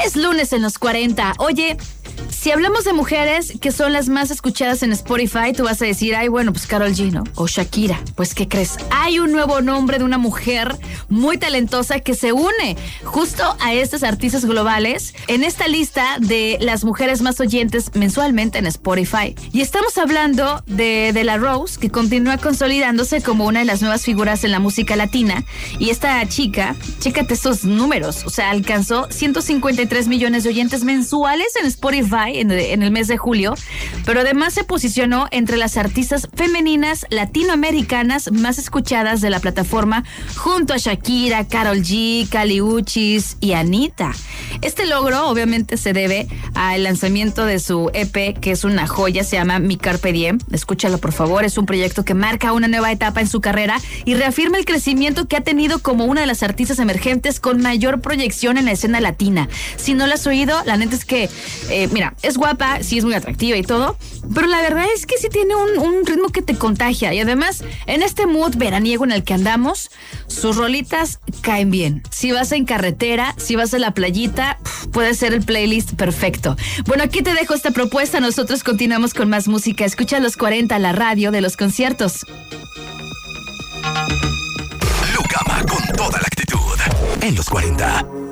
Es lunes en los 40. Oye, si hablamos de mujeres que son las más escuchadas en Spotify, tú vas a decir, ay, bueno, pues Karol G, ¿no? O Shakira. Pues, ¿qué crees? Hay un nuevo nombre de una mujer muy talentosa que se une justo a estas artistas globales en esta lista de las mujeres más oyentes mensualmente en Spotify. Y estamos hablando de La Rose, que continúa consolidándose como una de las nuevas figuras en la música latina. Y esta chica, chécate esos números, o sea, alcanzó 153 millones de oyentes mensuales en Spotify en el mes de julio, pero además se posicionó entre las artistas femeninas latinoamericanas más escuchadas de la plataforma, junto a Shakira, Karol G, Kali Uchis y Anita. Este logro obviamente se debe al lanzamiento de su EP, que es una joya, se llama Mi Carpe Diem. Escúchalo, por favor, es un proyecto que marca una nueva etapa en su carrera y reafirma el crecimiento que ha tenido como una de las artistas emergentes con mayor proyección en la escena latina. Si no la has oído, la neta es que, mira, es guapa, sí es muy atractiva y todo, pero la verdad es que sí tiene un ritmo que te contagia. Y además, en este mood veraniego en el que andamos, sus rolitas caen bien. Si vas en carretera, si vas a la playita, puede ser el playlist perfecto. Bueno, aquí te dejo esta propuesta. Nosotros continuamos con más música. Escucha los 40, la radio de los conciertos. Lucama con toda la actitud en los 40.